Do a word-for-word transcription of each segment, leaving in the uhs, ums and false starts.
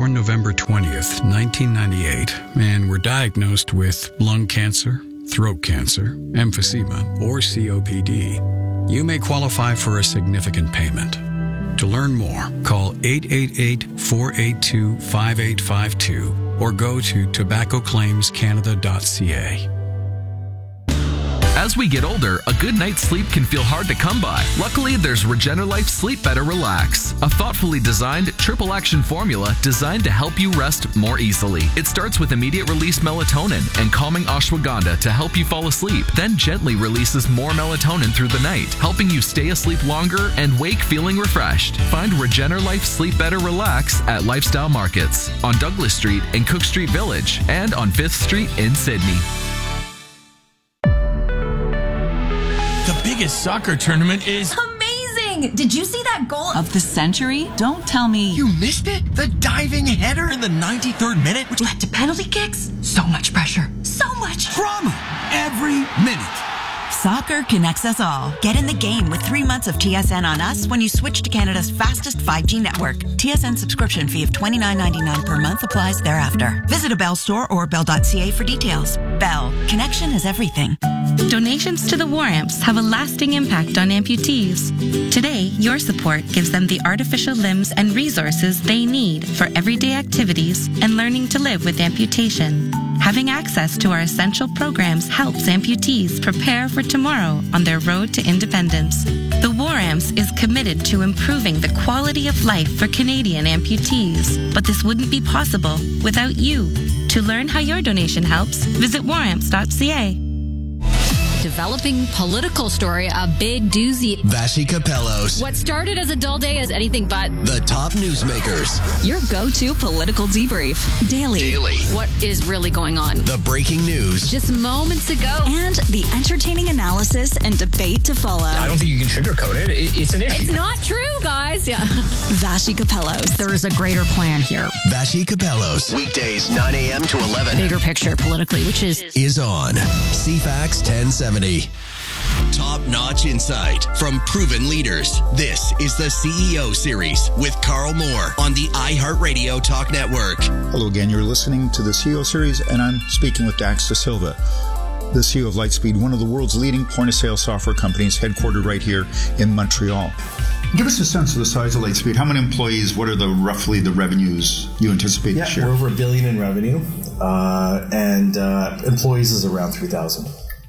born November twentieth, nineteen ninety-eight, and were diagnosed with lung cancer, throat cancer, emphysema, or C O P D, you may qualify for a significant payment. To learn more, call eight eight eight, four eight two, five eight five two or go to tobacco claims canada dot c a. As we get older, a good night's sleep can feel hard to come by. Luckily, there's Regenerlife Sleep Better Relax, a thoughtfully designed triple action formula designed to help you rest more easily. It starts with immediate release melatonin and calming ashwagandha to help you fall asleep, then gently releases more melatonin through the night, helping you stay asleep longer and wake feeling refreshed. Find Regenerlife Sleep Better Relax at Lifestyle Markets on Douglas Street in Cook Street Village and on fifth Street in Sydney. The biggest soccer tournament is amazing! Did you see that goal of the century? Don't tell me you missed it. The diving header in the ninety-third minute, which led to penalty kicks. So much pressure, so much drama every minute. Soccer connects us all. Get in the game with three months of T S N on us when you switch to Canada's fastest five G network. T S N subscription fee of twenty-nine ninety-nine per month applies thereafter. Visit a Bell store or bell dot c a for details. Bell. Connection is everything. Donations to the War Amps have a lasting impact on amputees. Today, your support gives them the artificial limbs and resources they need for everyday activities and learning to live with amputation. Having access to our essential programs helps amputees prepare for tomorrow on their road to independence. The War Amps is committed to improving the quality of life for Canadian amputees, but this wouldn't be possible without you. To learn how your donation helps, visit war amps dot c a. Developing political story, a big doozy. Vassy Capellos. What started as a dull day is anything but. The top newsmakers. Your go-to political debrief. Daily. Daily. What is really going on? The breaking news. Just moments ago. And the entertaining analysis and debate to follow. I don't think you can sugarcoat it. it it's an issue. It's not true, guys. Yeah. Vassy Capellos. There is a greater plan here. Vassy Capellos. Weekdays, nine a.m. to eleven. Bigger picture politically, which is... Is on C FAX ten seventy. Top-notch insight from proven leaders. This is the C E O Series with Carl Moore on the iHeartRadio Talk Network. Hello again. You're listening to the C E O Series, and I'm speaking with Dax Da Silva, the C E O of Lightspeed, one of the world's leading point-of-sale software companies, headquartered right here in Montreal. Give us a sense of the size of Lightspeed. How many employees? What are the roughly the revenues you anticipate yeah, this year? We're over a billion in revenue, uh, and uh, employees is around three thousand.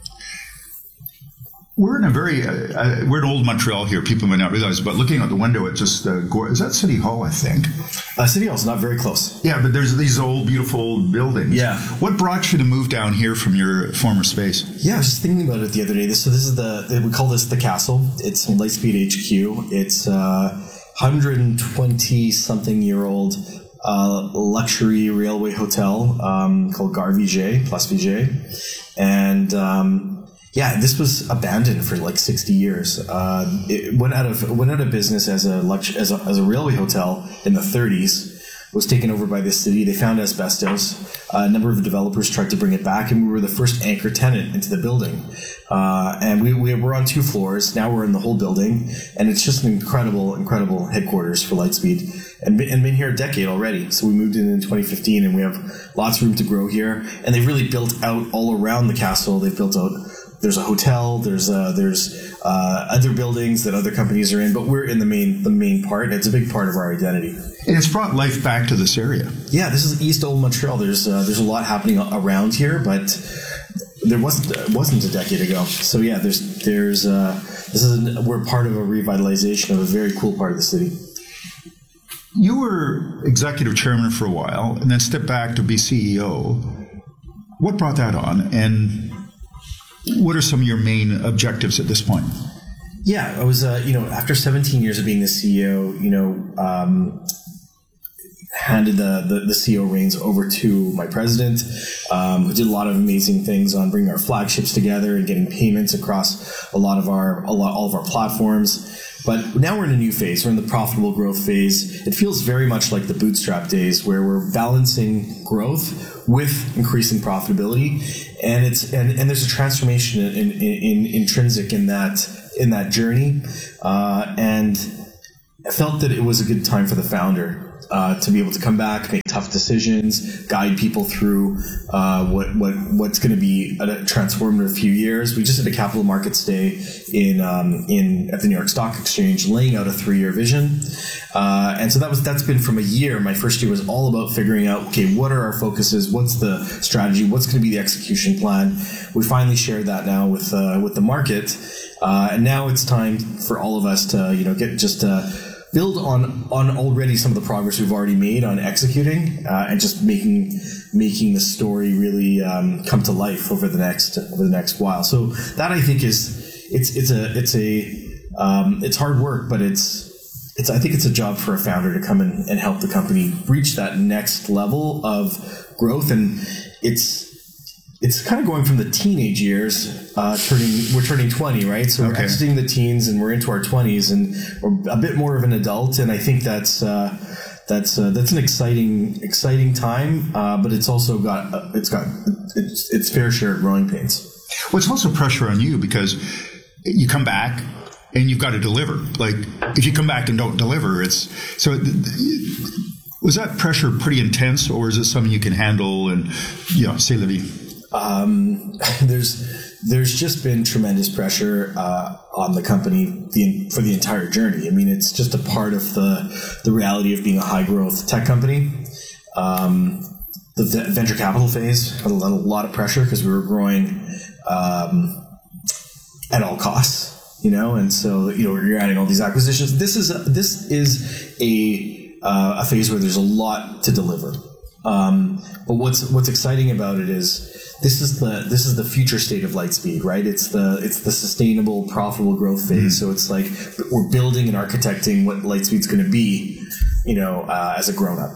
We're in a very, uh, uh, we're in old Montreal here. People may not realize, but looking out the window, it just, uh, go- is that City Hall, I think? Uh, City Hall's not very close. Yeah, but there's these old, beautiful buildings. Yeah. What brought you to move down here from your former space? Yeah, I was just thinking about it the other day. So this is the, we call this the Castle. It's Lightspeed H Q. It's a uh, one hundred twenty-something-year-old uh, luxury railway hotel um, called Gare Viget, Place Viget. And... Um, Yeah, this was abandoned for like sixty years. Uh, it went out of went out of business as a, lux- as a as a railway hotel in the thirties. Was taken over by the city. They found asbestos. Uh, a number of developers tried to bring it back, and we were the first anchor tenant into the building. Uh, and we, we were on two floors. Now we're in the whole building, and it's just an incredible, incredible headquarters for Lightspeed. And, and been here a decade already. So we moved in in twenty fifteen, and we have lots of room to grow here. And they've really built out all around the castle. They've built out. There's a hotel. There's uh, there's uh, other buildings that other companies are in, but we're in the main the main part. It's a big part of our identity. And it's brought life back to this area. Yeah, this is East Old Montreal. There's uh, there's a lot happening around here, but there wasn't wasn't a decade ago. So yeah, there's there's uh, this is a, we're part of a revitalization of a very cool part of the city. You were executive chairman for a while, and then stepped back to be C E O. What brought that on, and what are some of your main objectives at this point? Yeah, I was, uh, you know, after seventeen years of being the C E O, you know, um, handed the, the, the C E O reins over to my president, um, who did a lot of amazing things on bringing our flagships together and getting payments across a lot of our, a lot, all of our platforms. But now we're in a new phase. We're in the profitable growth phase. It feels very much like the bootstrap days, where we're balancing growth with increasing profitability, and it's and, and there's a transformation in, in, in intrinsic in that in that journey. Uh, and I felt that it was a good time for the founder uh, to be able to come back, make tough decisions, guide people through uh, what what what's going to be a transformative few years. We just did a capital markets day in um, in at the New York Stock Exchange, laying out a three-year vision, uh, and so that was that's been from a year. My first year was all about figuring out, okay, what are our focuses? What's the strategy? What's going to be the execution plan? We finally shared that now with uh, with the market, uh, and now it's time for all of us to you know get just uh, build on on already some of the progress we've already made on executing uh, and just making making the story really um, come to life over the next over the next while. So that I think is it's it's a it's a um, it's hard work, but it's it's I think it's a job for a founder to come in and help the company reach that next level of growth, and it's. It's kind of going from the teenage years, uh, turning, we're turning twenty, right? So okay. We're exiting the teens and we're into our twenties and we're a bit more of an adult. And I think that's, uh, that's, uh, that's an exciting, exciting time. Uh, but it's also got, uh, it's got, it's, it's fair share of growing pains. Well, it's also pressure on you because you come back and you've got to deliver. Like if you come back and don't deliver, it's, so was that pressure pretty intense, or is it something you can handle and, you know, c'est la vie? Um, there's there's just been tremendous pressure uh, on the company the, for the entire journey. I mean, it's just a part of the the reality of being a high growth tech company. Um, the v- venture capital phase had a lot, a lot of pressure because we were growing um, at all costs, you know, and so you know you're adding all these acquisitions. This is a, this is a uh, a phase where there's a lot to deliver. Um, but what's what's exciting about it is. This is the this is the future state of Lightspeed, right? It's the it's the sustainable, profitable growth phase. Mm-hmm. So it's like we're building and architecting what Lightspeed's going to be, you know, uh, as a grown up.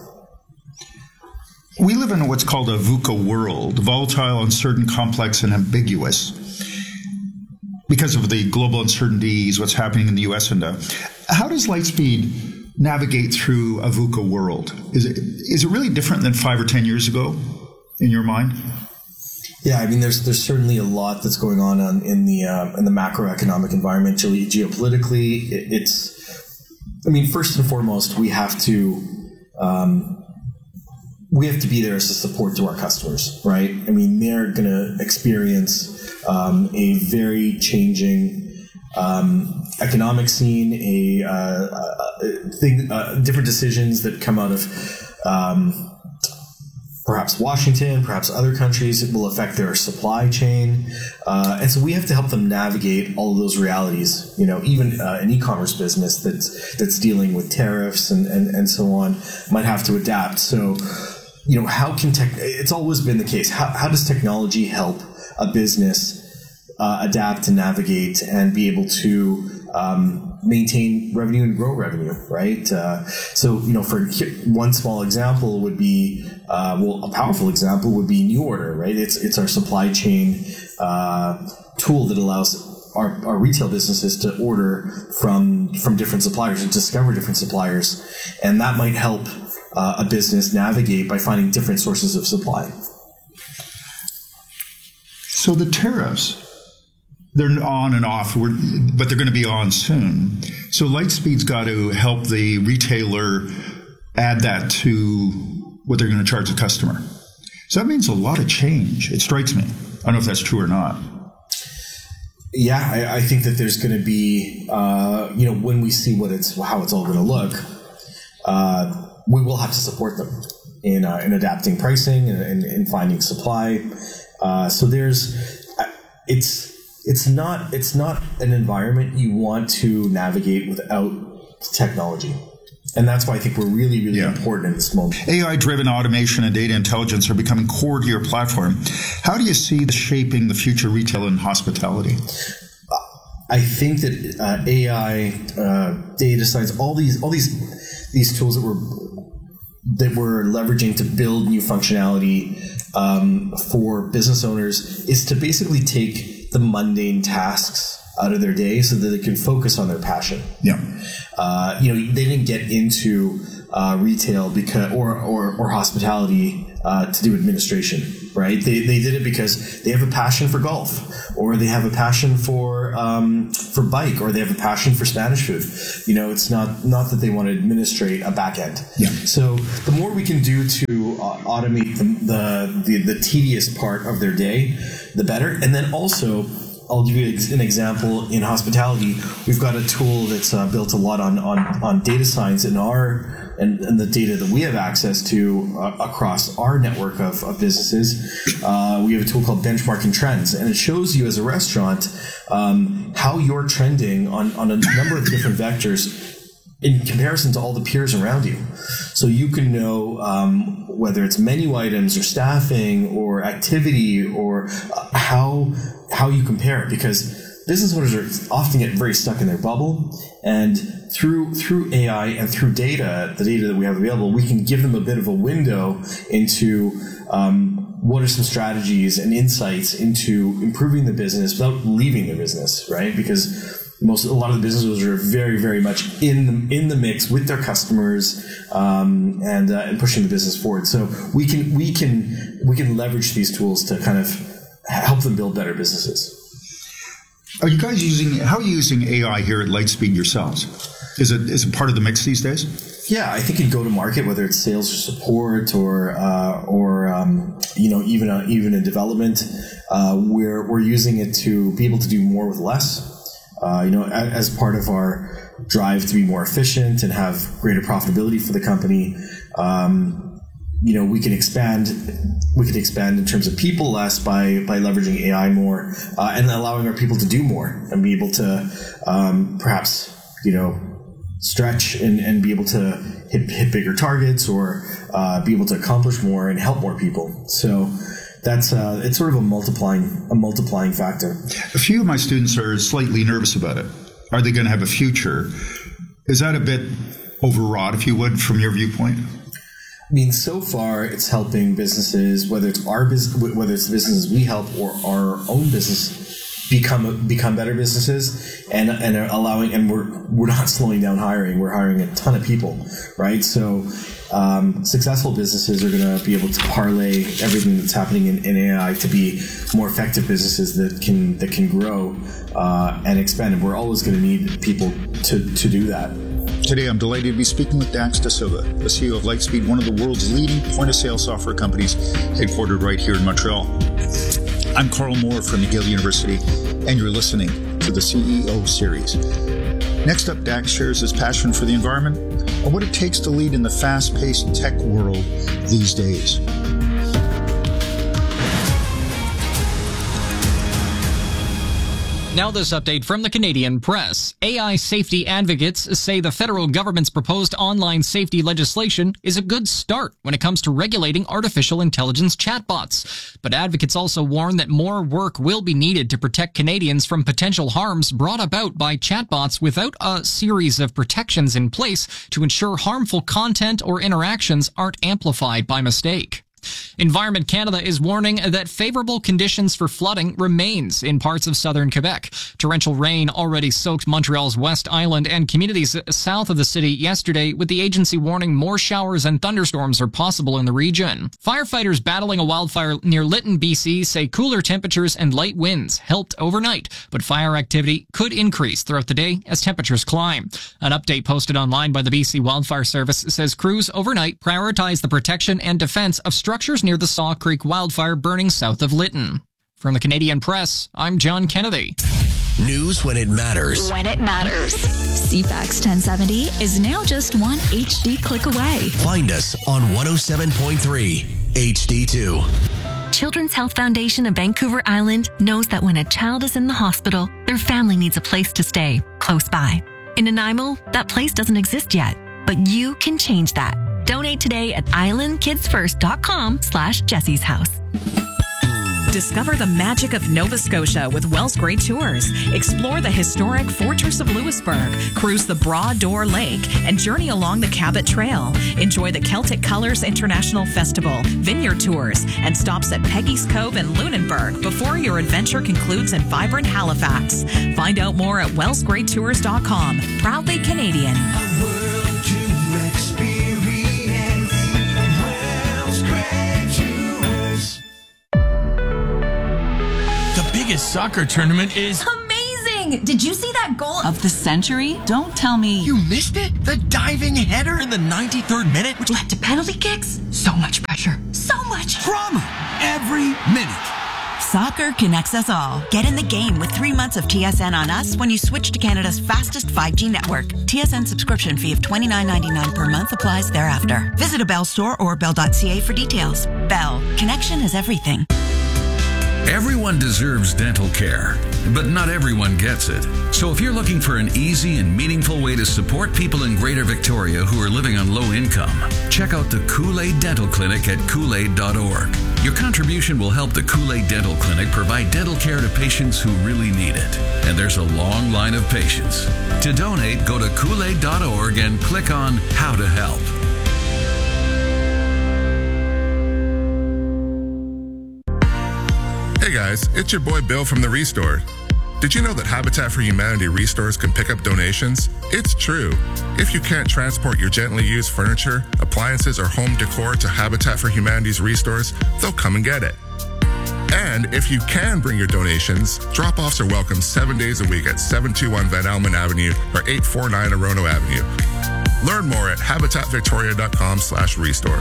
We live in what's called a VUCA world: volatile, uncertain, complex, and ambiguous. Because of the global uncertainties, what's happening in the U S and uh, how does Lightspeed navigate through a VUCA world? Is it is it really different than five or ten years ago, in your mind? Yeah, I mean, there's there's certainly a lot that's going on, on in the um, in the macroeconomic environment. Ge- geopolitically, it, it's. I mean, first and foremost, we have to um, we have to be there as a support to our customers, right? I mean, they're going to experience um, a very changing um, economic scene, a, uh, a thing, uh, different decisions that come out of. Um, Perhaps Washington, perhaps other countries, it will affect their supply chain. Uh, and so we have to help them navigate all of those realities. You know, even uh, an e-commerce business that's that's dealing with tariffs and, and, and so on might have to adapt. So, you know, how can tech, it's always been the case. How, how does technology help a business uh, adapt and navigate and be able to um, maintain revenue and grow revenue, right? Uh, so, you know, for one small example would be, uh, well, a powerful example would be New Order, right? It's it's our supply chain uh, tool that allows our, our retail businesses to order from from different suppliers and discover different suppliers, and that might help uh, a business navigate by finding different sources of supply. So the tariffs. They're on and off, but they're going to be on soon. So Lightspeed's got to help the retailer add that to what they're going to charge the customer. So that means a lot of change. It strikes me. I don't know if that's true or not. Yeah, I, I think that there's going to be, uh, you know, when we see what it's how it's all going to look, uh, we will have to support them in uh, in adapting pricing and, and, and finding supply. Uh, so there's, it's. It's not it's not an environment you want to navigate without technology. And that's why I think we're really, really yeah. important in this moment. A I-driven automation and data intelligence are becoming core to your platform. How do you see this shaping the future retail and hospitality? I think that uh, A I, uh, data science, all these all these these tools that we're that we're leveraging to build new functionality um, for business owners is to basically take the mundane tasks out of their day so that they can focus on their passion. Yeah. Uh, you know, they didn't get into uh, retail because or or, or hospitality uh, to do administration, right? They they did it because they have a passion for golf, or they have a passion for um, for bike, or they have a passion for Spanish food. You know, it's not not that they want to administrate a back end. Yeah. So the more we can do to uh, automate the, the the the tedious part of their day, the better. And then also, I'll give you an example. In hospitality, we've got a tool that's uh, built a lot on, on, on data science in our and, and the data that we have access to uh, across our network of, of businesses. Uh, we have a tool called Benchmarking Trends, and it shows you as a restaurant um, how you're trending on, on a number of different vectors in comparison to all the peers around you. So you can know um, whether it's menu items or staffing or activity or uh, how how you compare it, because business owners are often get very stuck in their bubble, and through through A I and through data, the data that we have available, we can give them a bit of a window into um, what are some strategies and insights into improving the business without leaving the business, right? Because most a lot of the businesses are very, very much in the in the mix with their customers um, and uh, and pushing the business forward. So we can we can we can leverage these tools to kind of help them build better businesses. Are you guys using, how are you using A I here at Lightspeed yourselves? Is it is it part of the mix these days? Yeah, I think in go-to-market, whether it's sales or support or uh, or um, you know even uh, even in development, uh, we're we're using it to be able to do more with less. Uh, you know, as, as part of our drive to be more efficient and have greater profitability for the company. Um, you know, we can expand. We can expand in terms of people less by by leveraging A I more uh, and allowing our people to do more and be able to um, perhaps you know stretch and, and be able to hit hit bigger targets or uh, be able to accomplish more and help more people. So that's uh, it's sort of a multiplying a multiplying factor. A few of my students are slightly nervous about it. Are they going to have a future? Is that a bit overwrought, if you would, from your viewpoint? I mean, so far it's helping businesses, whether it's our business, whether it's the businesses we help or our own business, become become better businesses, and and are allowing, and we're we're not slowing down hiring. We're hiring a ton of people, right? So um, successful businesses are going to be able to parlay everything that's happening in, in A I to be more effective businesses that can that can grow uh, and expand. And we're always going to need people to to do that. Today, I'm delighted to be speaking with Dax Dasilva, the C E O of Lightspeed, one of the world's leading point-of-sale software companies headquartered right here in Montreal. I'm Carl Moore from McGill University, and you're listening to the C E O Series. Next up, Dax shares his passion for the environment and what it takes to lead in the fast-paced tech world these days. Now this update from the Canadian Press. A I safety advocates say the federal government's proposed online safety legislation is a good start when it comes to regulating artificial intelligence chatbots. But advocates also warn that more work will be needed to protect Canadians from potential harms brought about by chatbots without a series of protections in place to ensure harmful content or interactions aren't amplified by mistake. Environment Canada is warning that favorable conditions for flooding remains in parts of southern Quebec. Torrential rain already soaked Montreal's West Island and communities south of the city yesterday, with the agency warning more showers and thunderstorms are possible in the region. Firefighters battling a wildfire near Lytton, B C say cooler temperatures and light winds helped overnight, but fire activity could increase throughout the day as temperatures climb. An update posted online by the B C Wildfire Service says crews overnight prioritize the protection and defense of structures near the Saw Creek wildfire burning south of Lytton. From the Canadian Press, I'm John Kennedy. News when it matters. When it matters. C FAX ten seventy is now just one H D click away. Find us on one oh seven point three H D two. Children's Health Foundation of Vancouver Island knows that when a child is in the hospital, their family needs a place to stay close by. In Nanaimo, that place doesn't exist yet, but you can change that. Donate today at islandkidsfirst.com slash Jessie's house. Discover the magic of Nova Scotia with Wells Great Tours. Explore the historic Fortress of Louisbourg, cruise the Broad Door Lake, and journey along the Cabot Trail. Enjoy the Celtic Colors International Festival, vineyard tours, and stops at Peggy's Cove and Lunenburg before your adventure concludes in vibrant Halifax. Find out more at wells great tours dot com. Proudly Canadian. A world to experience. biggest soccer tournament is amazing. Did you see that goal of the century? Don't tell me you missed it. The diving header in the ninety-third minute, which led to penalty kicks. So much pressure. So much drama every minute. Soccer connects us all. Get in the game with three months of T S N on us when you switch to Canada's fastest five G network. T S N subscription fee of twenty-nine ninety-nine per month applies thereafter. Visit a Bell store or bell dot c a for details. Bell. Connection is everything. Everyone deserves dental care, but not everyone gets it. So if you're looking for an easy and meaningful way to support people in Greater Victoria who are living on low income, check out the Kool-Aid Dental Clinic at kool aid dot org. Your contribution will help the Kool-Aid Dental Clinic provide dental care to patients who really need it. And there's a long line of patients. To donate, go to kool aid dot org and click on How to Help. Hey guys, it's your boy Bill from The Restore. Did you know that Habitat for Humanity restores can pick up donations? It's true. If you can't transport your gently used furniture, appliances, or home decor to Habitat for Humanity's restores, they'll come and get it. And if you can bring your donations, drop-offs are welcome seven days a week at seven two one Van Almen Avenue or eight four nine Orono Avenue. Learn more at habitat victoria dot com slash restore.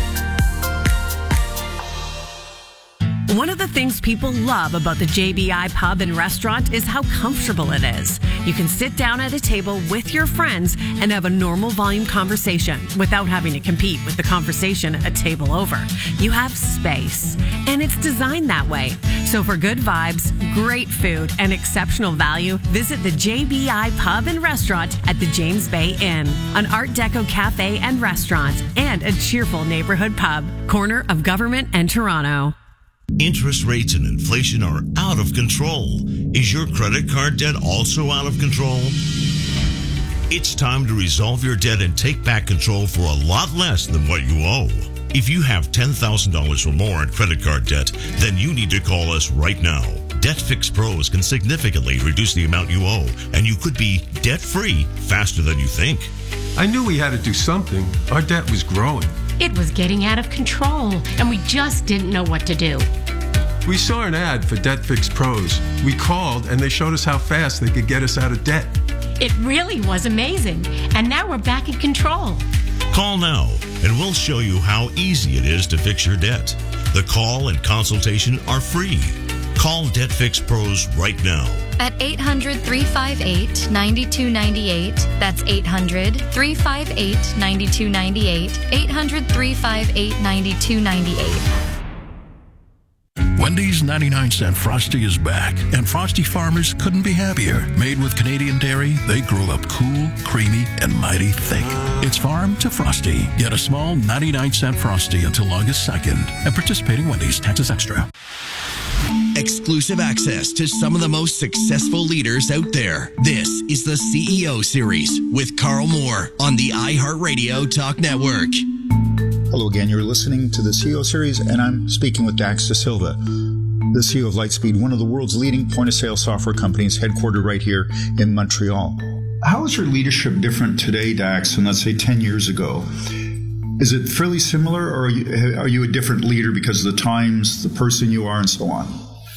One of the things people love about the J B I Pub and Restaurant is how comfortable it is. You can sit down at a table with your friends and have a normal volume conversation without having to compete with the conversation a table over. You have space, and it's designed that way. So for good vibes, great food, and exceptional value, visit the J B I Pub and Restaurant at the James Bay Inn, an Art Deco cafe and restaurant, and a cheerful neighborhood pub, corner of Government and Toronto. Interest rates and inflation are out of control. Is your credit card debt also out of control? It's time to resolve your debt and take back control for a lot less than what you owe. If you have ten thousand dollars or more in credit card debt, then you need to call us right now. DebtFix Pros can significantly reduce the amount you owe, and you could be debt-free faster than you think. I knew we had to do something. Our debt was growing. It was getting out of control, and we just didn't know what to do. We saw an ad for DebtFix Pros. We called, and they showed us how fast they could get us out of debt. It really was amazing, and now we're back in control. Call now, and we'll show you how easy it is to fix your debt. The call and consultation are free. Call DebtFix Pros right now. At eight hundred, three five eight, nine two nine eight. That's eight hundred, three five eight, nine two nine eight. eight hundred, three five eight, nine two nine eight. Wendy's ninety-nine cent Frosty is back, and Frosty farmers couldn't be happier. Made with Canadian dairy, they grow up cool, creamy, and mighty thick. It's farm to Frosty. Get a small ninety-nine cent Frosty until August second. And participating Wendy's, taxes extra. Exclusive access to some of the most successful leaders out there. This is the C E O Series with Carl Moore on the iHeartRadio Talk Network. Hello again. You're listening to the C E O Series, and I'm speaking with Dax Da Silva, the C E O of Lightspeed, one of the world's leading point-of-sale software companies, headquartered right here in Montreal. How is your leadership different today, Dax, than, let's say, ten years ago? Is it fairly similar, or are you, are you a different leader because of the times, the person you are, and so on?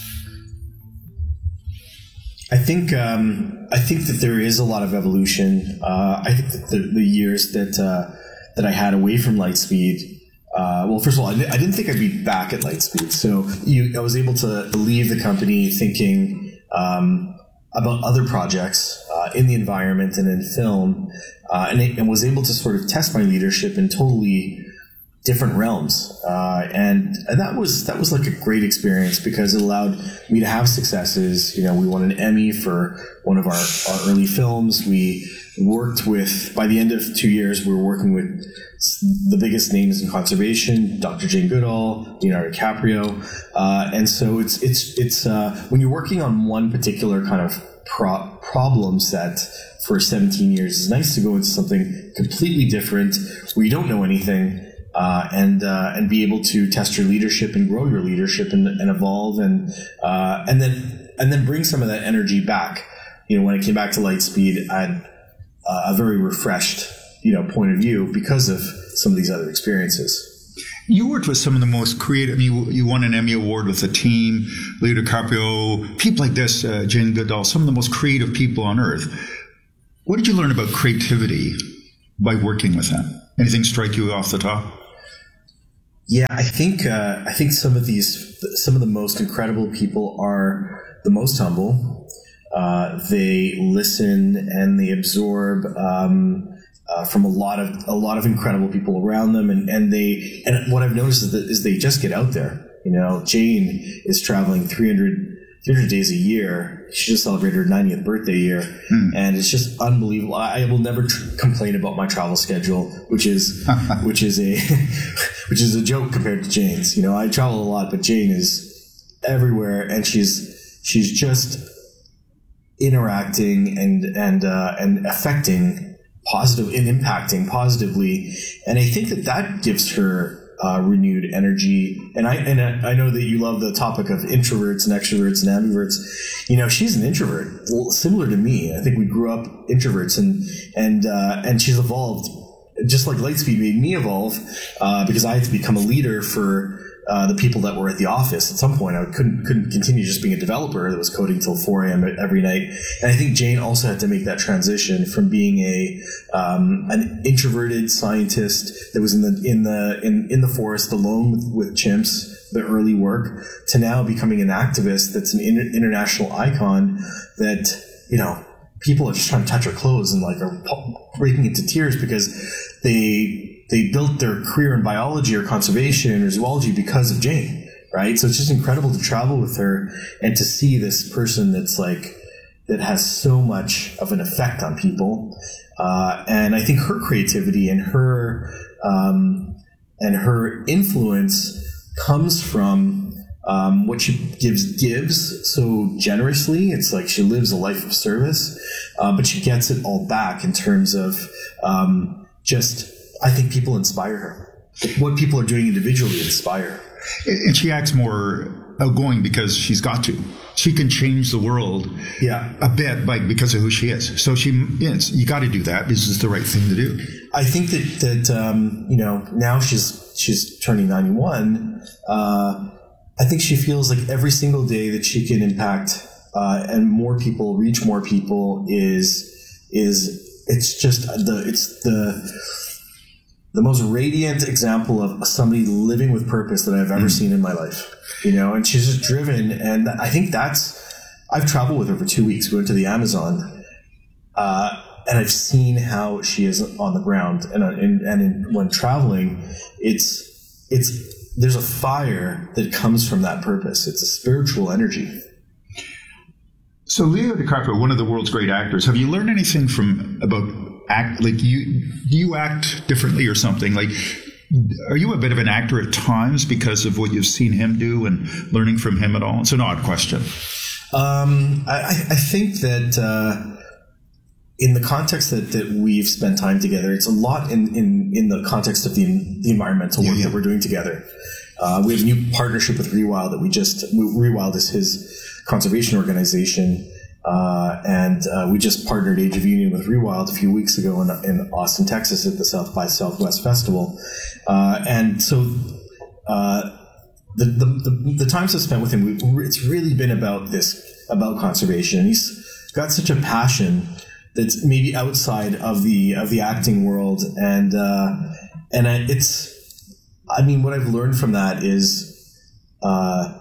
I think um, I think that there is a lot of evolution. Uh, I think that the, the years that uh, that I had away from Lightspeed, uh, well, first of all, I, I didn't think I'd be back at Lightspeed. So you, I was able to leave the company thinking um, about other projects uh, in the environment and in film, uh, and, it, and was able to sort of test my leadership in totally different realms, uh, and and that was that was like a great experience because it allowed me to have successes. You know, we won an Emmy for one of our, our early films. We worked with, by the end of two years, we were working with the biggest names in conservation: Doctor Jane Goodall, Leonardo DiCaprio, uh, and so it's it's it's uh, when you're working on one particular kind of pro- problem set for seventeen years, it's nice to go into something completely different where you don't know anything. Uh, and uh, and be able to test your leadership and grow your leadership and, and evolve and uh, and then and then bring some of that energy back. You know, when I came back to Lightspeed, I had uh, a very refreshed, you know, point of view because of some of these other experiences. You worked with some of the most creative. You, you won an Emmy Award with the team, Leo DiCaprio, people like this, uh, Jane Goodall, some of the most creative people on earth. What did you learn about creativity by working with them? Anything strike you off the top? Yeah, I think uh, I think some of these, some of the most incredible people are the most humble. Uh, they listen and they absorb um, uh, from a lot of a lot of incredible people around them, and, and they and what I've noticed is that is they just get out there. You know, Jane is traveling three hundred days a year. She just celebrated her ninetieth birthday year, mm. and it's just unbelievable. I will never tr- complain about my travel schedule, which is which is a which is a joke compared to Jane's. You know, I travel a lot, but Jane is everywhere, and she's she's just interacting and and uh, and affecting positive and impacting positively, and I think that that gives her uh, renewed energy. And I and I know that you love the topic of introverts and extroverts and ambiverts. You know, she's an introvert, similar to me. I think we grew up introverts, and and uh, and she's evolved just like Lightspeed made me evolve uh, because I had to become a leader for. Uh, the people that were at the office. At some point, I couldn't couldn't continue just being a developer that was coding till four a.m. every night. And I think Jane also had to make that transition from being a um, an introverted scientist that was in the in the in, in the forest alone with, with chimps, the early work, to now becoming an activist that's an inter- international icon that, you know, people are just trying to touch her clothes and like are breaking into tears because they. They built their career in biology or conservation or zoology because of Jane, right? So it's just incredible to travel with her and to see this person that's like, that has so much of an effect on people. Uh, and I think her creativity and her, um, and her influence comes from, um, what she gives, gives so generously. It's like she lives a life of service, uh, but she gets it all back in terms of, um, just, I think people inspire her. What people are doing individually inspire her. And she acts more outgoing because she's got to. She can change the world yeah. a bit by, because of who she is. So she, yes, you got to do that. This is the right thing to do. I think that, that um, you know, now she's she's turning ninety-one. Uh, I think she feels like every single day that she can impact uh, and more people, reach more people is, is it's just the, it's the, the most radiant example of somebody living with purpose that I've ever mm. seen in my life, you know, and she's just driven. And I think that's, I've traveled with her for two weeks. We went to the Amazon, uh, and I've seen how she is on the ground. And, uh, and, and in, when traveling, it's, it's, there's a fire that comes from that purpose. It's a spiritual energy. So Leo DiCaprio, one of the world's great actors, have you learned anything from, about act, like you, do you act differently or something? Like, are you a bit of an actor at times because of what you've seen him do and learning from him at all? It's an odd question. Um, I, I think that uh, in the context that, that we've spent time together, it's a lot in, in, in the context of the, the environmental work yeah, yeah. that we're doing together. Uh, we have a new partnership with Rewild that we just, Rewild is his conservation organization. Uh, and uh, we just partnered Age of Union with Rewild a few weeks ago in, in Austin, Texas at the South by Southwest Festival. Uh, and so uh, the, the, the, the times I've spent with him, we, it's really been about this, about conservation. And he's got such a passion that's maybe outside of the of the acting world. And, uh, and it's, I mean, what I've learned from that is, uh,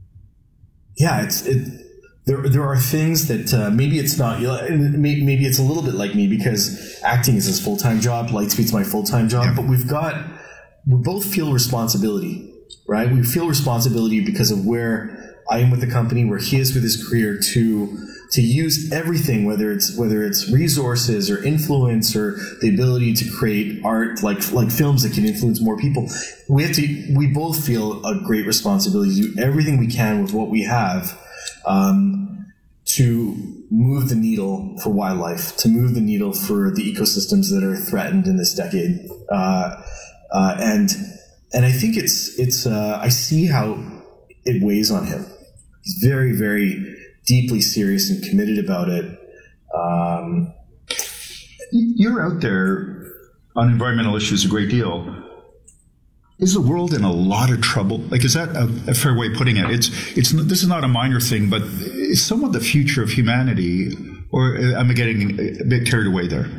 yeah, it's, it, There, there are things that uh, maybe it's not, maybe it's a little bit like me because acting is his full-time job, Lightspeed's my full-time job, yeah. but we've got, we both feel responsibility, right? We feel responsibility because of where I am with the company, where he is with his career, to to use everything, whether it's whether it's resources or influence or the ability to create art like like films that can influence more people. We have to, we both feel a great responsibility to do everything we can with what we have. Um, to move the needle for wildlife, to move the needle for the ecosystems that are threatened in this decade, uh, uh, and and I think it's it's uh, I see how it weighs on him. He's very very deeply serious and committed about it. Um, You're out there on environmental issues a great deal. is the world in a lot of trouble? Like, is that a, a fair way of putting it? It's it's this is not a minor thing, but it's somewhat the future of humanity. Or am I getting a bit carried away there?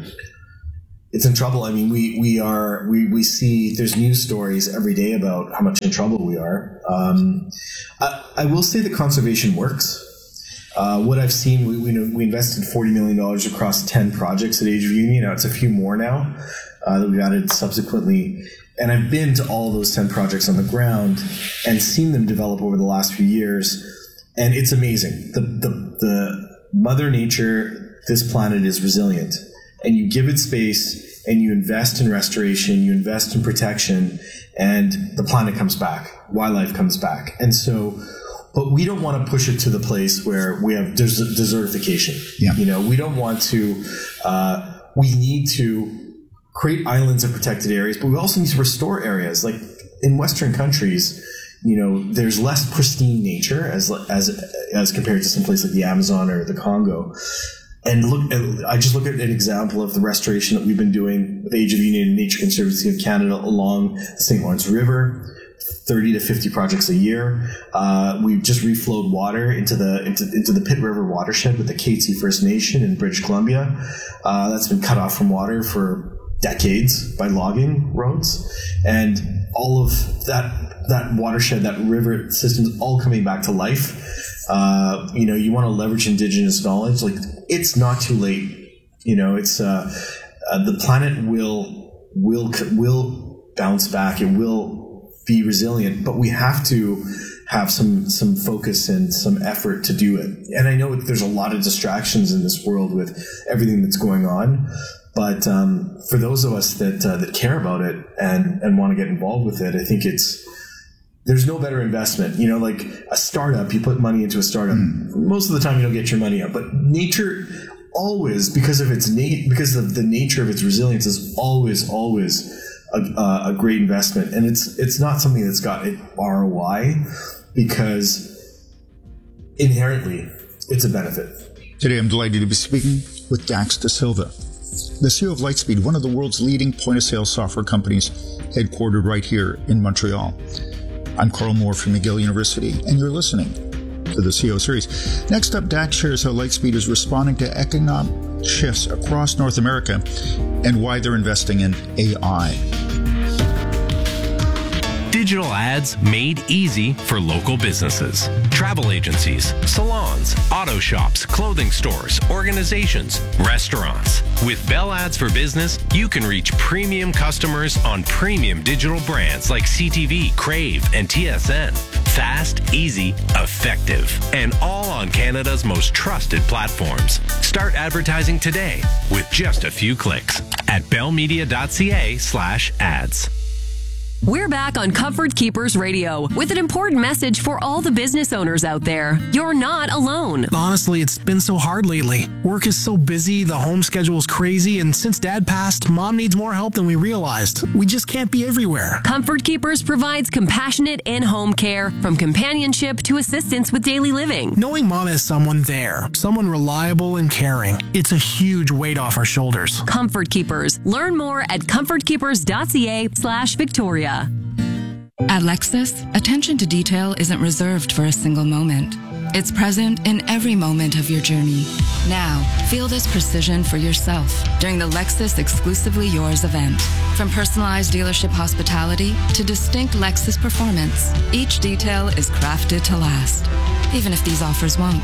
It's in trouble. I mean, we we are we we see there's news stories every day about how much in trouble we are. Um, I, I will say that conservation works. Uh, what I've seen, we, we we invested forty million dollars across ten projects at Age of Union. Now it's a few more now uh, that we've added subsequently. And I've been to all those ten projects on the ground and seen them develop over the last few years. And it's amazing. The the, the Mother Nature, this planet is resilient. And you give it space and you invest in restoration, you invest in protection, and the planet comes back. Wildlife comes back. And so, but we don't want to push it to the place where we have des- desertification. Yeah. You know, we don't want to, uh, we need to create islands of protected areas, but we also need to restore areas. Like in Western countries, you know, there's less pristine nature as as as compared to some place like the Amazon or the Congo. And look, I just look at an example of the restoration that we've been doing with Age of Union and Nature Conservancy of Canada along the Saint Lawrence River. thirty to fifty projects a year. Uh, we've just reflowed water into the into, into the Pitt River watershed with the Katzie First Nation in British Columbia. Uh, that's been cut off from water for decades by logging roads, and all of that that watershed, that river system is all coming back to life. Uh, you know, you want to leverage Indigenous knowledge. Like, it's not too late. You know, it's uh, uh, the planet will will will bounce back. It will be resilient, but we have to have some some focus and some effort to do it. And I know there's a lot of distractions in this world with everything that's going on. But um, for those of us that uh, that care about it and, and want to get involved with it, I think it's there's no better investment. You know, like a startup, you put money into a startup. Mm. Most of the time, you don't get your money out. But nature always, because of its na- because of the nature of its resilience, is always always a, a great investment. And it's it's not something that's got an R O I, because inherently it's a benefit. Today, I'm delighted to be speaking with Dax Da Silva, the C E O of Lightspeed, one of the world's leading point-of-sale software companies headquartered right here in Montreal. I'm Carl Moore from McGill University, and you're listening to the C E O Series. Next up, Dax shares how Lightspeed is responding to economic shifts across North America and why they're investing in A I. Digital ads made easy for local businesses. Travel agencies, salons, auto shops, clothing stores, organizations, restaurants. With Bell Ads for Business, you can reach premium customers on premium digital brands like C T V, Crave, and T S N. Fast, easy, effective, and all on Canada's most trusted platforms. Start advertising today with just a few clicks at bellmedia.ca slash ads. We're back on Comfort Keepers Radio with an important message for all the business owners out there. You're not alone. Honestly, it's been so hard lately. Work is so busy, the home schedule is crazy, and since Dad passed, Mom needs more help than we realized. We just can't be everywhere. Comfort Keepers provides compassionate in-home care, from companionship to assistance with daily living. Knowing Mom has someone there, someone reliable and caring, it's a huge weight off our shoulders. Comfort Keepers. Learn more at comfortkeepers.ca slash Victoria. At Lexus, attention to detail isn't reserved for a single moment. It's present in every moment of your journey. Now, feel this precision for yourself during the Lexus Exclusively Yours event. From personalized dealership hospitality to distinct Lexus performance, each detail is crafted to last, even if these offers won't.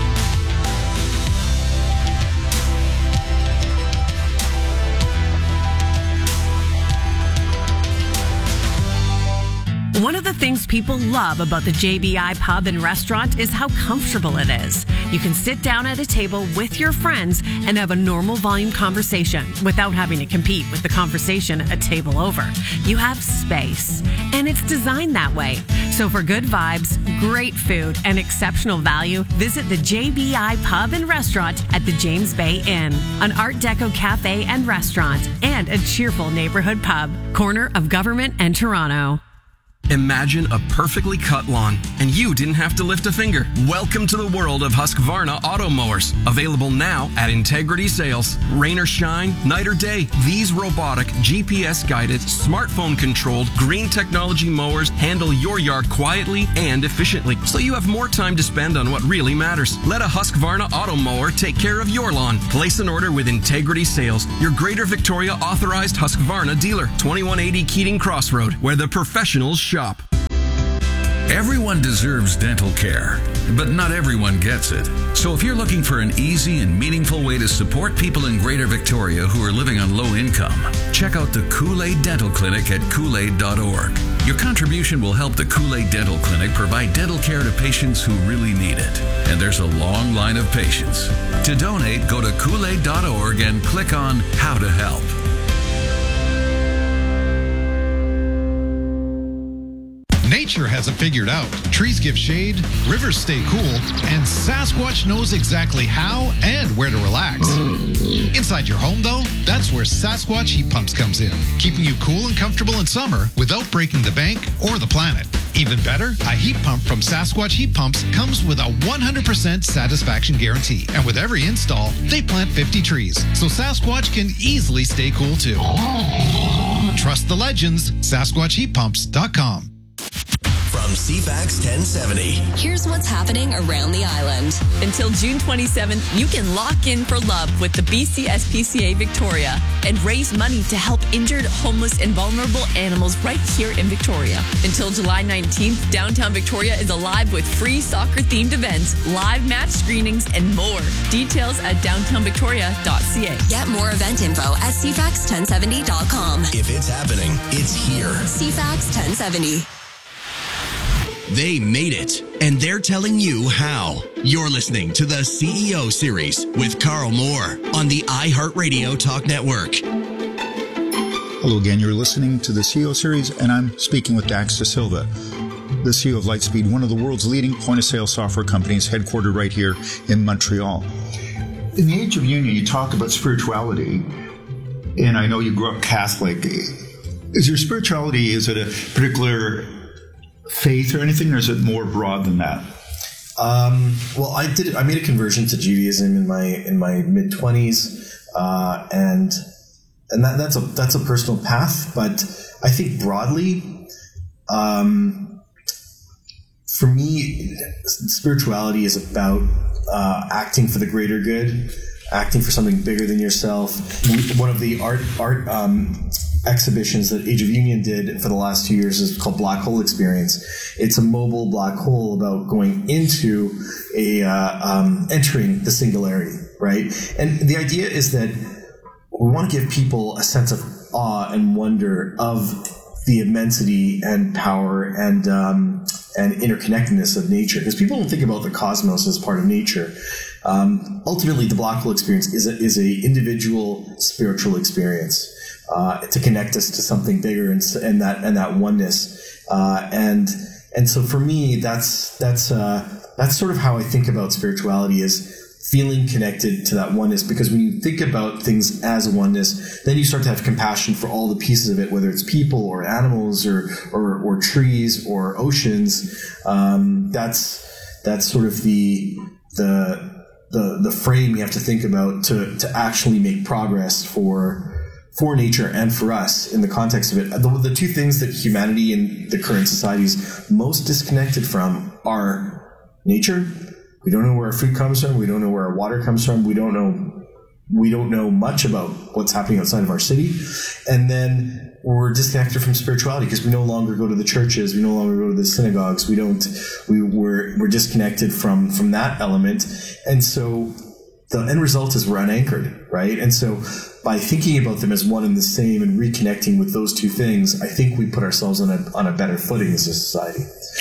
One of the things people love about the J B I Pub and Restaurant is how comfortable it is. You can sit down at a table with your friends and have a normal volume conversation without having to compete with the conversation a table over. You have space, and it's designed that way. So for good vibes, great food, and exceptional value, visit the J B I Pub and Restaurant at the James Bay Inn, an Art Deco cafe and restaurant, and a cheerful neighborhood pub, corner of Government and Toronto. Imagine a perfectly cut lawn, and you didn't have to lift a finger. Welcome to the world of Husqvarna auto mowers. Available now at Integrity Sales. Rain or shine, night or day, these robotic, G P S-guided, smartphone-controlled, green technology mowers handle your yard quietly and efficiently, so you have more time to spend on what really matters. Let a Husqvarna auto mower take care of your lawn. Place an order with Integrity Sales, your Greater Victoria authorized Husqvarna dealer. twenty-one eighty Keating Crossroad, where the professionals shop. Everyone deserves dental care, but not everyone gets it. So if you're looking for an easy and meaningful way to support people in Greater Victoria who are living on low income, check out the Kool-Aid Dental Clinic at kool aid dot org. Your contribution will help the Kool-Aid Dental Clinic provide dental care to patients who really need it. And there's a long line of patients. To donate, go to kool aid dot org and click on How to Help. Nature has it figured out. Trees give shade, rivers stay cool, and Sasquatch knows exactly how and where to relax. Inside your home, though, that's where Sasquatch heat pumps comes in, keeping you cool and comfortable in summer without breaking the bank or the planet. Even better, a heat pump from Sasquatch Heat Pumps comes with a one hundred percent satisfaction guarantee. And with every install, they plant fifty trees, so Sasquatch can easily stay cool too. Trust the legends, Sasquatch Heat Pumps dot com. From C FAX ten seventy. Here's what's happening around the island. Until June twenty-seventh, you can lock in for love with the B C S P C A Victoria and raise money to help injured, homeless, and vulnerable animals right here in Victoria. Until July nineteenth, downtown Victoria is alive with free soccer-themed events, live match screenings, and more. Details at downtown victoria dot c a. Get more event info at c fax ten seventy dot com. If it's happening, it's here. C FAX ten seventy. They made it, and they're telling you how. You're listening to the C E O Series with Carl Moore on the iHeartRadio Talk Network. Hello again, you're listening to the C E O Series, and I'm speaking with Dax Da Silva, the C E O of Lightspeed, one of the world's leading point-of-sale software companies headquartered right here in Montreal. In the age of union, you talk about spirituality, and I know you grew up Catholic. Is your spirituality, is it a particular faith or anything, or is it more broad than that? Um, well, I did. I made a conversion to Judaism in my in my mid twenties, uh, and and that, that's a that's a personal path. But I think broadly, um, for me, spirituality is about uh, acting for the greater good, acting for something bigger than yourself. One of the art art. Um, exhibitions that Age of Union did for the last two years is called Black Hole Experience. It's a mobile black hole about going into a uh, um, entering the singularity, right? And the idea is that we want to give people a sense of awe and wonder of the immensity and power and um, and interconnectedness of nature, because people don't think about the cosmos as part of nature. Um, ultimately, the Black Hole Experience is a, is a individual spiritual experience. Uh, to connect us to something bigger and, and that and that oneness, uh, and and so for me, that's that's uh, that's sort of how I think about spirituality, is feeling connected to that oneness. Because when you think about things as a oneness, then you start to have compassion for all the pieces of it, whether it's people or animals or or, or trees or oceans. Um, that's that's sort of the the the the frame you have to think about to to actually make progress for. for nature and for us in the context of it. The, the two things that humanity and the current society is most disconnected from are nature. We don't know where our food comes from. We don't know where our water comes from. We don't know, we don't know much about what's happening outside of our city. And then we're disconnected from spirituality because we no longer go to the churches. We no longer go to the synagogues. We don't, we, we're, we're disconnected from, from that element. And so the end result is we're unanchored, right? And so by thinking about them as one and the same and reconnecting with those two things, I think we put ourselves on a on a better footing as a society.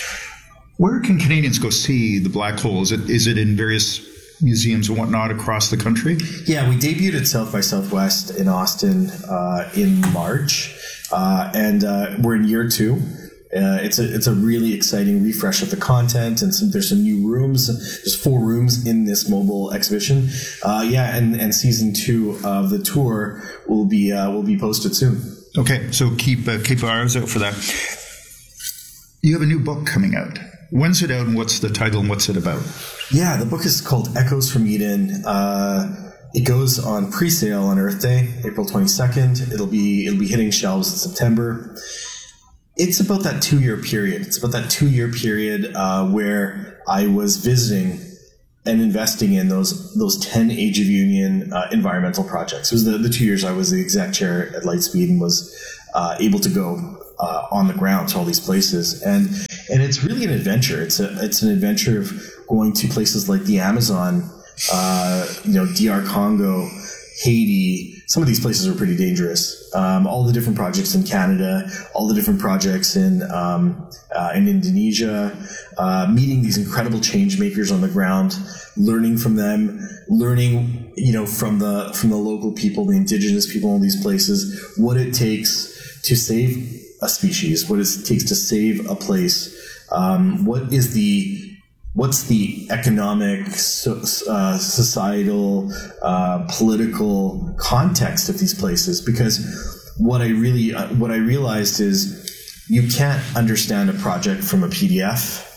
Where can Canadians go see the black hole? Is it is it in various museums and whatnot across the country? Yeah, we debuted at South by Southwest in Austin uh, in March, uh, and uh, we're in year two. Uh, it's a it's a really exciting refresh of the content, and some, there's some new rooms. There's four rooms in this mobile exhibition. Uh, yeah, and, and season two of the tour will be uh, will be posted soon. Okay, so keep uh, keep our eyes out for that. You have a new book coming out. When's it out and what's the title and what's it about? Yeah, the book is called Echoes from Eden. Uh, it goes on pre-sale on Earth Day, April twenty-second. It'll be it'll be hitting shelves in September. It's about that two-year period. It's about that two-year period uh, where I was visiting and investing in those those ten Age of Union uh, environmental projects. It was the, the two years I was the exec chair at Lightspeed and was uh, able to go uh, on the ground to all these places. And and it's really an adventure. It's a it's an adventure of going to places like the Amazon, uh, you know, D R Congo, Haiti. Some of these places are pretty dangerous. Um, all the different projects in Canada, all the different projects in um, uh, in Indonesia, uh, meeting these incredible change makers on the ground, learning from them, learning, you know, from the from the local people, the indigenous people in these places, what it takes to save a species, what it takes to save a place, um, what is the What's the economic, so, uh, societal, uh, political context of these places? Because what I really, uh, what I realized is you can't understand a project from a P D F.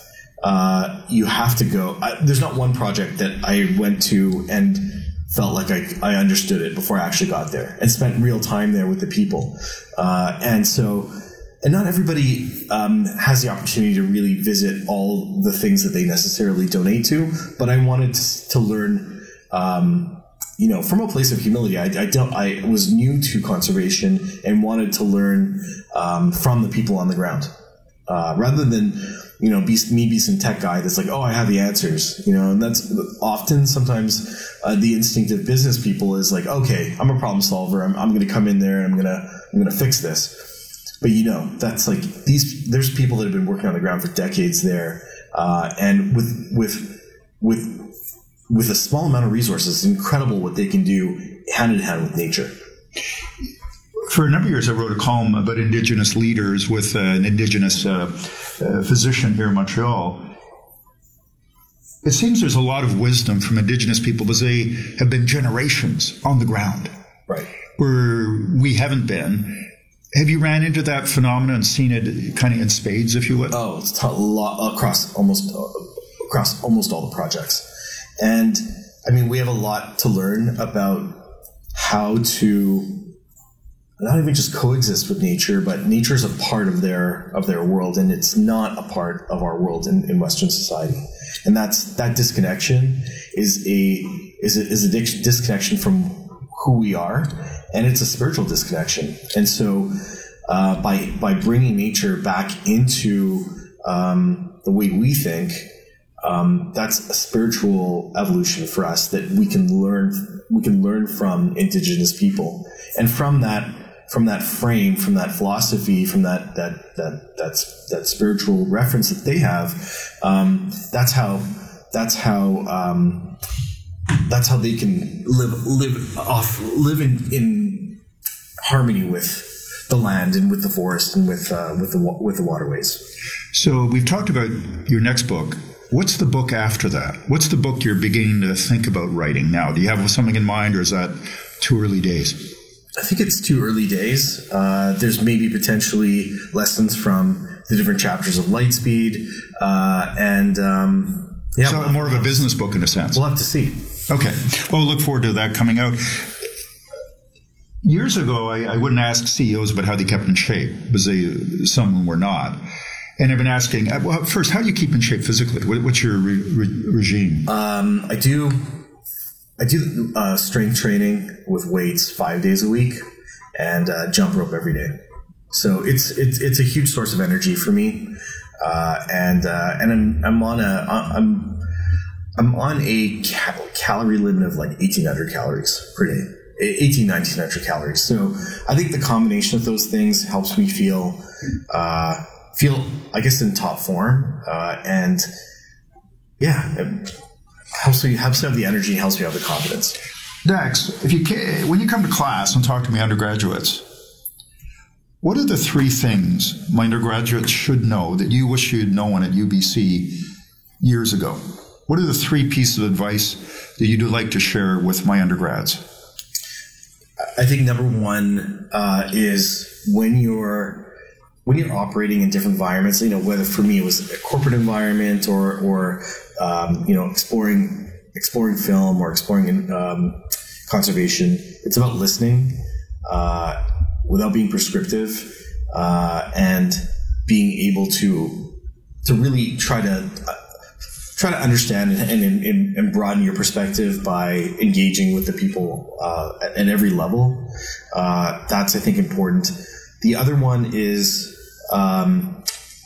Uh, you have to go. I, there's not one project that I went to and felt like I, I understood it before I actually got there and spent real time there with the people. Uh, and so. And not everybody um, has the opportunity to really visit all the things that they necessarily donate to. But I wanted to, to learn, um, you know, from a place of humility. I, I don't. I was new to conservation and wanted to learn um, from the people on the ground, uh, rather than, you know, be me be some tech guy that's like, oh, I have the answers, you know. And that's often sometimes uh, the instinct of business people is like, okay, I'm a problem solver. I'm, I'm going to come in there and I'm gonna I'm gonna fix this. But you know, that's like these. There's people that have been working on the ground for decades there, uh, and with with with with a small amount of resources, it's incredible what they can do hand in hand with nature. For a number of years, I wrote a column about Indigenous leaders with uh, an Indigenous uh, uh, physician here in Montreal. It seems there's a lot of wisdom from Indigenous people because they have been generations on the ground, right? Where we haven't been. Have you ran into that phenomenon and seen it kind of in spades, if you would? Oh, it's a lot across almost across almost all the projects, and I mean we have a lot to learn about how to not even just coexist with nature, but nature is a part of their of their world, and it's not a part of our world in, in Western society, and that's that disconnection is a is a, is a disconnection from who we are, and it's a spiritual disconnection. And so uh, by by bringing nature back into um, the way we think, um, that's a spiritual evolution for us that we can learn we can learn from Indigenous people, and from that from that frame, from that philosophy, from that that that that's that spiritual reference that they have. Um, that's how that's how. Um, That's how they can live live off live in, in harmony with the land and with the forest and with uh, with the with the waterways. So we've talked about your next book. What's the book after that? What's the book you're beginning to think about writing now? Do you have something in mind, or is that too early days? I think it's too early days. Uh, there's maybe potentially lessons from the different chapters of Lightspeed, uh, and um, yeah, so we'll more of a business book in a sense. We'll have to see. Okay. Well, we'll look forward to that coming out. Years ago, I, I wouldn't ask C E Os about how they kept in shape, because they, some were not. And I've been asking, well, first, how do you keep in shape physically? What, what's your re, re, regime? Um, I do I do uh, strength training with weights five days a week and uh, jump rope every day. So it's it's it's a huge source of energy for me. Uh, and uh, and I'm I'm on a I'm I'm on a cal- calorie limit of like eighteen hundred calories per day, eighteen, nineteen hundred calories. So I think the combination of those things helps me feel, uh, feel, I guess, in top form. Uh, and yeah, it helps me, helps me have the energy, helps me have the confidence. Dax, if you can, when you come to class and talk to me undergraduates, what are the three things my undergraduates should know that you wish you'd known at U B C years ago? What are the three pieces of advice that you'd like to share with my undergrads? I think number one uh, is when you're when you're operating in different environments, you know, whether for me it was a corporate environment or, or um, you know, exploring exploring film or exploring um, conservation, it's about listening uh, without being prescriptive uh, and being able to to really try to uh, try to understand and, and, and broaden your perspective by engaging with the people uh, at, at every level. Uh, that's, I think, important. The other one is um,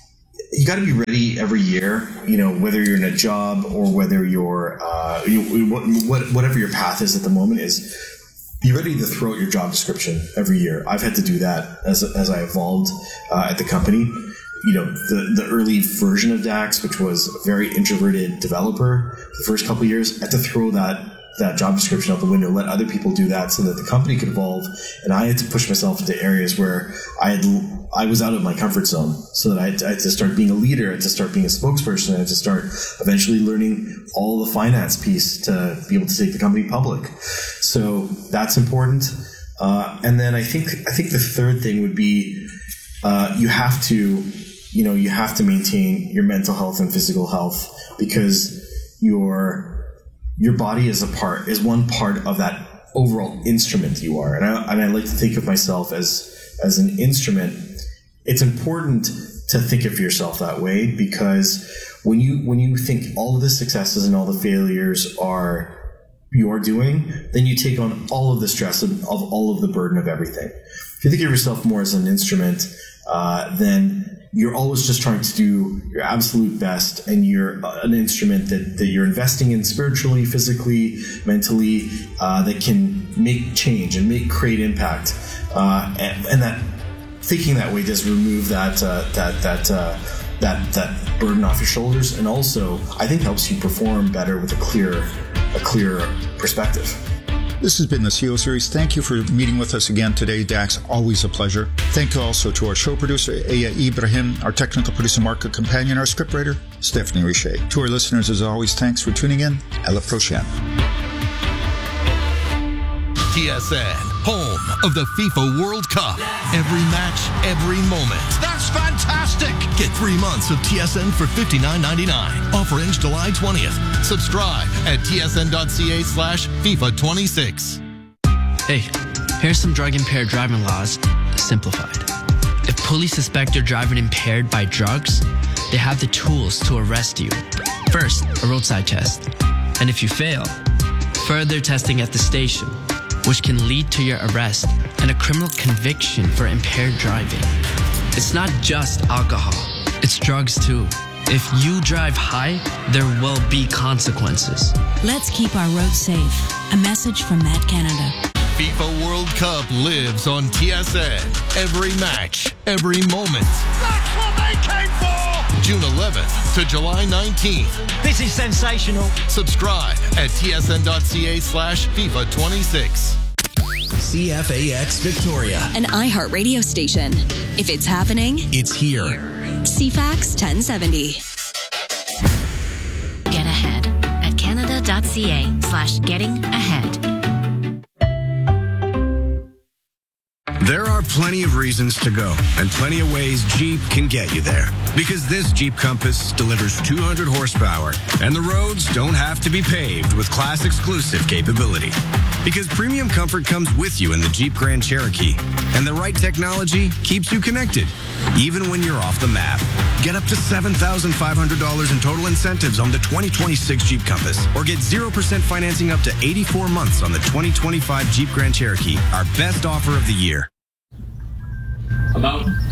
you got to be ready every year, you know, whether you're in a job or whether you're, uh, you, what, whatever your path is at the moment, is be ready to throw out your job description every year. I've had to do that as, as I evolved uh, at the company. You know, the, the early version of Dax, which was a very introverted developer, the first couple of years, I had to throw that that job description out the window, let other people do that so that the company could evolve. And I had to push myself into areas where I had, I was out of my comfort zone, so that I had, to, I had to start being a leader, I had to start being a spokesperson, I had to start eventually learning all the finance piece to be able to take the company public. So that's important. Uh, and then I think, I think the third thing would be, uh, you have to, you know, you have to maintain your mental health and physical health, because your, your body is a part, is one part of that overall instrument you are. And I, and I like to think of myself as, as an instrument. It's important to think of yourself that way, because when you, when you think all of the successes and all the failures are you're doing, then you take on all of the stress of, of all of the burden of everything. If you think of yourself more as an instrument, uh, then you're always just trying to do your absolute best, and you're an instrument that, that you're investing in spiritually, physically, mentally, uh, that can make change and make create impact. Uh, and, and that thinking that way does remove that uh, that that uh, that that burden off your shoulders, and also I think helps you perform better with a clear a clear perspective. This has been the C E O Series. Thank you for meeting with us again today, Dax. Always a pleasure. Thank you also to our show producer, Aya Ibrahim, our technical producer, Marco Companion, our scriptwriter, Stephanie Richer. To our listeners, as always, thanks for tuning in. À la prochaine. T S N, home of the FIFA World Cup. Every match, every moment. That's fantastic! Get three months of T S N for fifty-nine ninety-nine. Offer ends July twentieth. Subscribe at tsn.ca slash FIFA 26. Hey, here's some drug-impaired driving laws, simplified. If police suspect you're driving impaired by drugs, they have the tools to arrest you. First, a roadside test. And if you fail, further testing at the station, which can lead to your arrest and a criminal conviction for impaired driving. It's not just alcohol, it's drugs too. If you drive high, there will be consequences. Let's keep our roads safe. A message from Matt Canada. FIFA World Cup lives on T S N. Every match, every moment. That's what they came for! June eleventh to July nineteenth. This is sensational. Subscribe at tsn.ca slash FIFA 26. C F A X Victoria. An iHeart radio station. If it's happening, it's here. C FAX ten seventy. Get ahead at canada.ca slash getting ahead. There are plenty of reasons to go and plenty of ways Jeep can get you there. Because this Jeep Compass delivers two hundred horsepower and the roads don't have to be paved with class exclusive capability. Because premium comfort comes with you in the Jeep Grand Cherokee, and the right technology keeps you connected, even when you're off the map. Get up to seven thousand five hundred dollars in total incentives on the twenty twenty-six Jeep Compass, or get zero percent financing up to eighty-four months on the twenty twenty-five Jeep Grand Cherokee, our best offer of the year. About